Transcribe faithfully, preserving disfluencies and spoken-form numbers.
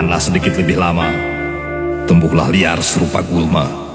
Bertahanlah sedikit lebih lama, tumbuhlah liar serupa gulma.